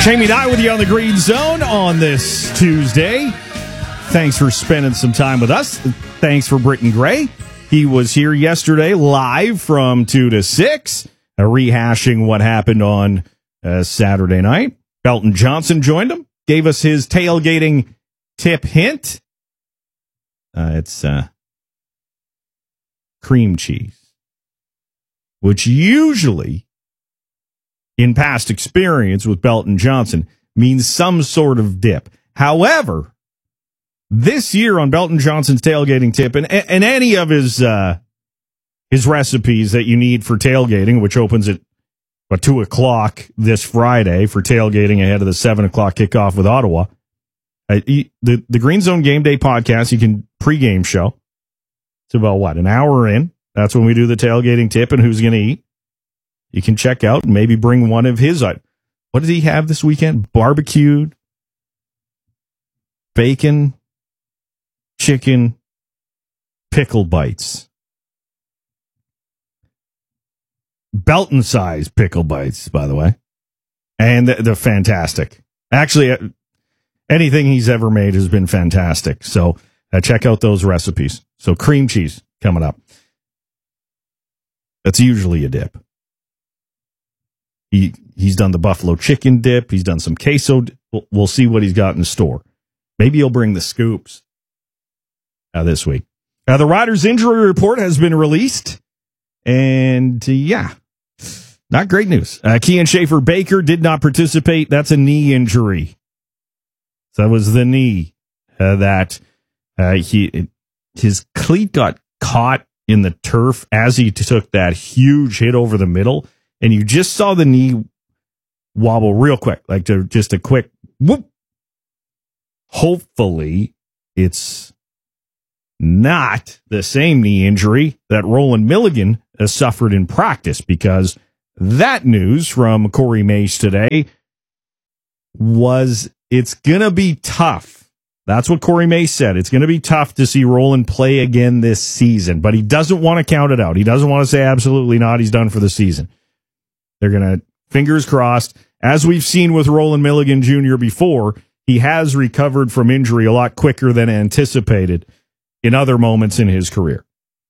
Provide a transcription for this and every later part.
Jamie and I with you on the Green Zone on this Tuesday. Thanks for spending some time with us. Thanks for Britton Gray. He was here yesterday live from 2 to 6, rehashing what happened on Saturday night. Belton Johnson joined him, gave us his tailgating tip hint. It's cream cheese, which usually, in past experience with Belton Johnson, means some sort of dip. However, this year on Belton Johnson's tailgating tip and any of his recipes that you need for tailgating, which opens at 2 o'clock this Friday for tailgating ahead of the 7 o'clock kickoff with Ottawa. The Green Zone Game Day podcast, you can pregame show. It's about, an hour in? That's when we do the tailgating tip and who's going to eat. You can check out and maybe bring one of his. What did he have this weekend? Barbecued, bacon, chicken, pickle bites. Belton-sized pickle bites, by the way. And they're fantastic. Actually, anything he's ever made has been fantastic. So check out those recipes. So cream cheese coming up. That's usually a dip. He's done the buffalo chicken dip. He's done some queso. We'll see what he's got in store. Maybe he'll bring the scoops this week. The Riders' injury report has been released. And, not great news. Kian Schaefer-Baker did not participate. That's a knee injury. So that was the knee that his cleat got caught in the turf as he took that huge hit over the middle. And you just saw the knee wobble real quick, just a quick whoop. Hopefully, it's not the same knee injury that Roland Milligan has suffered in practice, because that news from Corey Mace today was it's going to be tough. That's what Corey Mace said. It's going to be tough to see Roland play again this season, but he doesn't want to count it out. He doesn't want to say absolutely not. He's done for the season. They're going to, fingers crossed, as we've seen with Roland Milligan Jr. before, he has recovered from injury a lot quicker than anticipated in other moments in his career.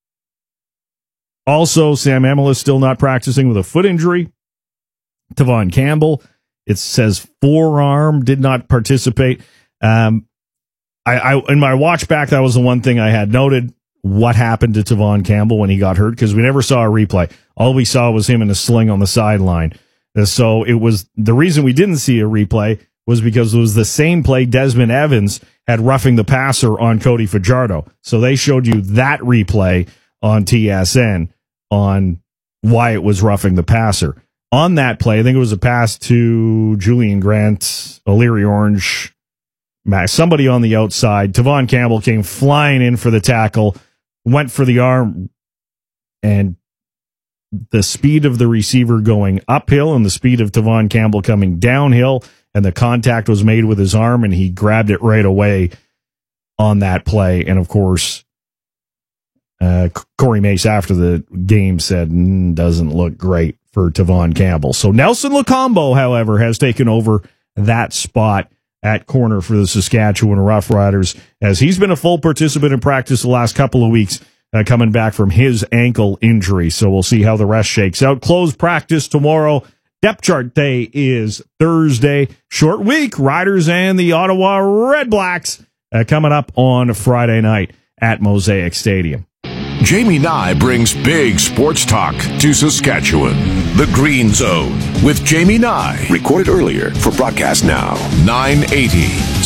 Also, Sam Emil is still not practicing with a foot injury. Tavon Campbell, it says forearm, did not participate. I in my watch back, that was the one thing I had noted. What happened to Tavon Campbell when he got hurt? Because we never saw a replay. All we saw was him in a sling on the sideline. So it was the reason we didn't see a replay was because it was the same play Desmond Evans had roughing the passer on Cody Fajardo. So they showed you that replay on TSN on why it was roughing the passer. On that play, I think it was a pass to Julian Grant, O'Leary Orange, somebody on the outside. Tavon Campbell came flying in for the tackle, went for the arm, and the speed of the receiver going uphill and the speed of Tavon Campbell coming downhill, and the contact was made with his arm, and he grabbed it right away on that play. And, of course, Corey Mace after the game said, doesn't look great for Tavon Campbell. So Nelson Lacombo, however, has taken over that spot at corner for the Saskatchewan Roughriders, as he's been a full participant in practice the last couple of weeks, coming back from his ankle injury. So we'll see how the rest shakes out. Closed practice tomorrow. Depth chart day is Thursday. Short week, Riders and the Ottawa Redblacks coming up on Friday night at Mosaic Stadium. Jamie Nye brings big sports talk to Saskatchewan. The Green Zone with Jamie Nye. Recorded earlier for broadcast now. 980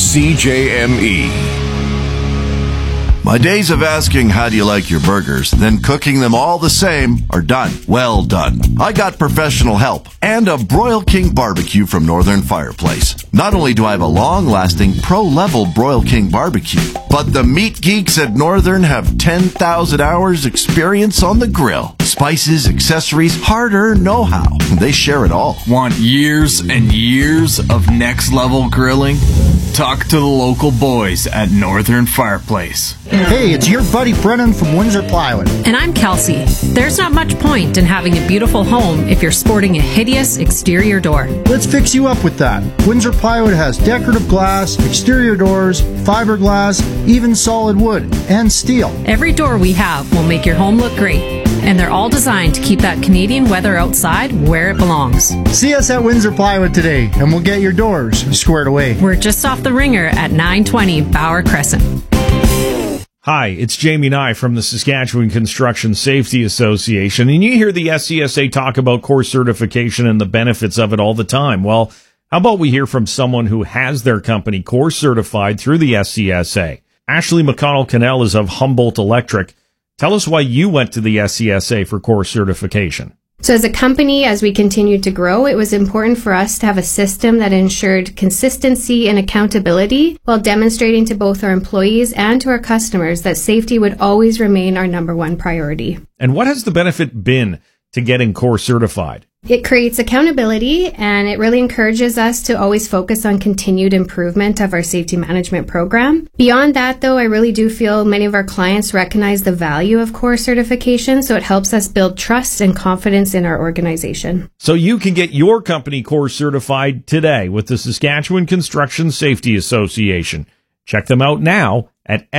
CJME. My days of asking how do you like your burgers, then cooking them all the same are done. Well done. I got professional help and a Broil King barbecue from Northern Fireplace. Not only do I have a long-lasting pro-level Broil King barbecue, but the meat geeks at Northern have 10,000 hours experience on the grill. Spices, accessories, hard-earned know-how. They share it all. Want years and years of next-level grilling? Talk to the local boys at Northern Fireplace. Hey, it's your buddy Brennan from Windsor Plywood. And I'm Kelsey. There's not much point in having a beautiful home if you're sporting a hideous exterior door. Let's fix you up with that. Windsor Plywood has decorative glass, exterior doors, fiberglass, even solid wood, and steel. Every door we have will make your home look great. And they're all designed to keep that Canadian weather outside where it belongs. See us at Windsor Plywood today, and we'll get your doors squared away. We're just off the Ringer at 920 Bauer Crescent. Hi, it's Jamie Nye from the Saskatchewan Construction Safety Association, and you hear the SCSA talk about core certification and the benefits of it all the time. Well, how about we hear from someone who has their company core certified through the SCSA? Ashley McConnell-Cannell is of Humboldt Electric. Tell us why you went to the SCSA for core certification. So as a company, as we continued to grow, it was important for us to have a system that ensured consistency and accountability while demonstrating to both our employees and to our customers that safety would always remain our number one priority. And what has the benefit been to getting core certified? It creates accountability, and it really encourages us to always focus on continued improvement of our safety management program. Beyond that, though, I really do feel many of our clients recognize the value of core certification, so it helps us build trust and confidence in our organization. So you can get your company core certified today with the Saskatchewan Construction Safety Association. Check them out now at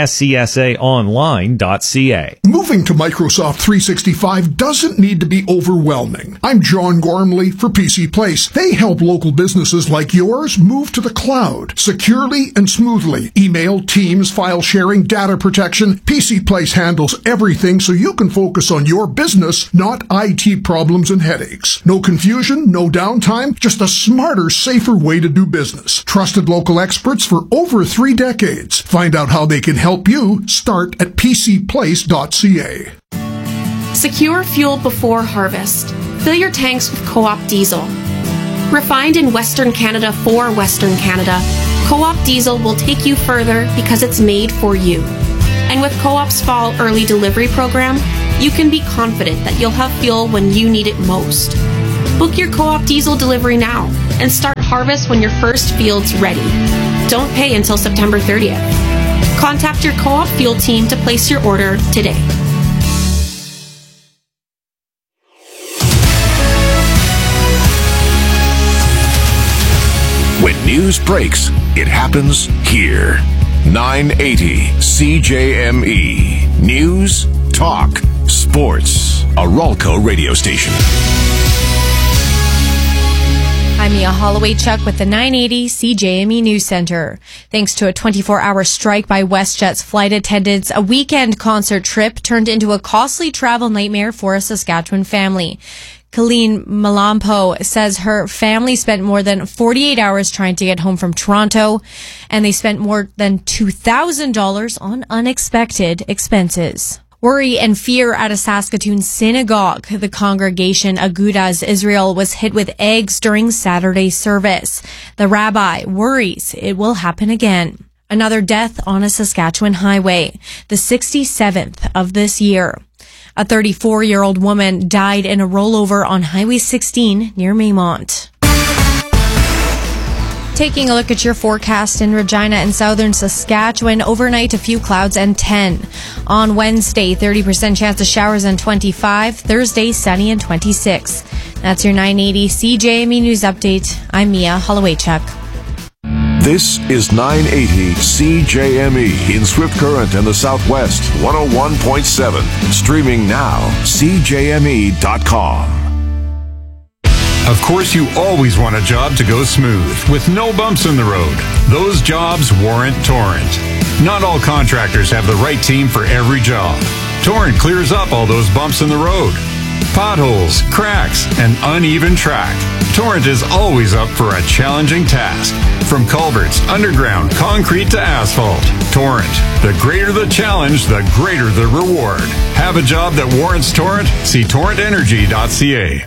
scsaonline.ca. Moving to Microsoft 365 doesn't need to be overwhelming. I'm John Gormley for PC Place. They help local businesses like yours move to the cloud securely and smoothly. Email, Teams, file sharing, data protection. PC Place handles everything so you can focus on your business, not IT problems and headaches. No confusion, no downtime, just a smarter, safer way to do business. Trusted local experts for over 3 decades. Find out how they can help you. Start at pcplace.ca. Secure fuel before harvest. Fill your tanks with Co-op diesel. Refined in Western Canada for Western Canada, Co-op diesel will take you further because it's made for you. And with Co-op's fall early delivery program, you can be confident that you'll have fuel when you need it most. Book your Co-op diesel delivery now and start harvest when your first field's ready. Don't pay until September 30th. Contact your Co-op fuel team to place your order today. When news breaks, it happens here. 980 CJME. News, talk, sports. A Ralco radio station. I'm Mia Holloway-Chuck with the 980 CJME News Center. Thanks to a 24-hour strike by WestJet's flight attendants, a weekend concert trip turned into a costly travel nightmare for a Saskatchewan family. Colleen Malampo says her family spent more than 48 hours trying to get home from Toronto, and they spent more than $2,000 on unexpected expenses. Worry and fear at a Saskatoon synagogue. The congregation Agudas Israel was hit with eggs during Saturday's service. The rabbi worries it will happen again. Another death on a Saskatchewan highway, the 67th of this year. A 34-year-old woman died in a rollover on Highway 16 near Maymont. Taking a look at your forecast in Regina and southern Saskatchewan. Overnight, a few clouds and 10. On Wednesday, 30% chance of showers and 25. Thursday, sunny and 26. That's your 980 CJME News Update. I'm Mia Holloway-Chuck. This is 980 CJME in Swift Current and the Southwest, 101.7. Streaming now, CJME.com. Of course, you always want a job to go smooth, with no bumps in the road. Those jobs warrant Torrent. Not all contractors have the right team for every job. Torrent clears up all those bumps in the road. Potholes, cracks, and uneven track. Torrent is always up for a challenging task. From culverts, underground, concrete to asphalt. Torrent. The greater the challenge, the greater the reward. Have a job that warrants Torrent? See torrentenergy.ca.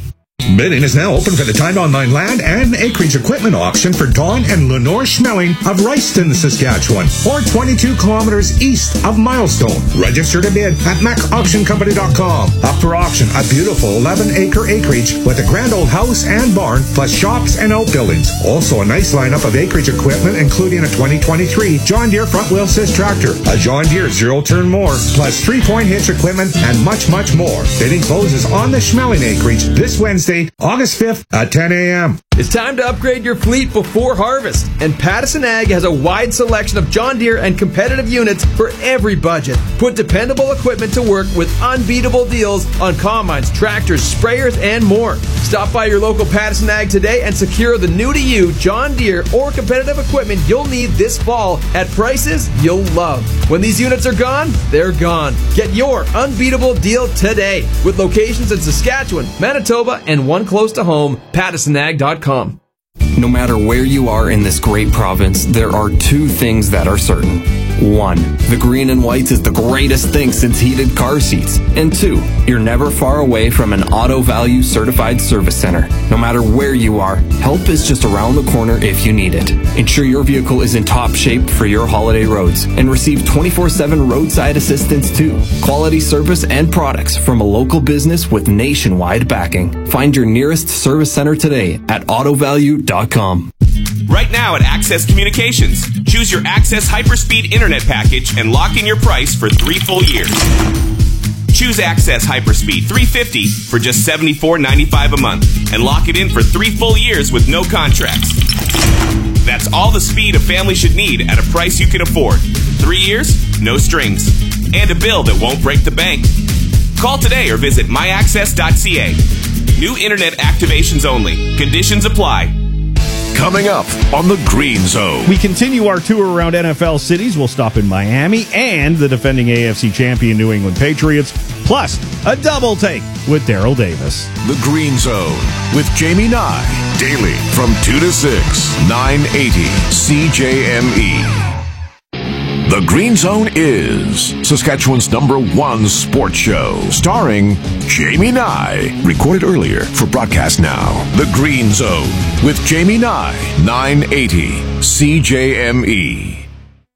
Bidding is now open for the tied online land and acreage equipment auction for Dawn and Lenore Schmeling of Ryston, Saskatchewan, or 22 kilometers east of Milestone. Register to bid at macauctioncompany.com. Up for auction, a beautiful 11-acre acreage with a grand old house and barn, plus shops and outbuildings. Also a nice lineup of acreage equipment, including a 2023 John Deere front-wheel assist tractor, a John Deere zero-turn mower, plus 3-point hitch equipment, and much, much more. Bidding closes on the Schmeling acreage this Wednesday, August 5th at 10 a.m. It's time to upgrade your fleet before harvest, and Pattison Ag has a wide selection of John Deere and competitive units for every budget. Put dependable equipment to work with unbeatable deals on combines, tractors, sprayers, and more. Stop by your local Pattison Ag today and secure the new-to-you John Deere or competitive equipment you'll need this fall at prices you'll love. When these units are gone, they're gone. Get your unbeatable deal today with locations in Saskatchewan, Manitoba, and one close to home, PattisonAg.com. No matter where you are in this great province, there are two things that are certain. 1. The green and whites is the greatest thing since heated car seats. And 2. You're never far away from an Auto Value certified service center. No matter where you are, help is just around the corner if you need it. Ensure your vehicle is in top shape for your holiday roads and receive 24/7 roadside assistance too. Quality service and products from a local business with nationwide backing. Find your nearest service center today at autovalue.com. Right now at Access Communications, choose your Access Hyperspeed Internet package and lock in your price for 3 full years. Choose Access Hyperspeed 350 for just $74.95 a month and lock it in for 3 full years with no contracts. That's all the speed a family should need at a price you can afford. 3 years, no strings, and a bill that won't break the bank. Call today or visit myaccess.ca. New internet activations only. Conditions apply. Coming up on the Green Zone. We continue our tour around NFL cities. We'll stop in Miami and the defending AFC champion New England Patriots, plus a double take with Daryl Davis. The Green Zone with Jamie Nye. Daily from 2 to 6, 980 CJME. The Green Zone is Saskatchewan's #1 sports show, starring Jamie Nye. Recorded earlier for broadcast now. The Green Zone with Jamie Nye, 980 CJME.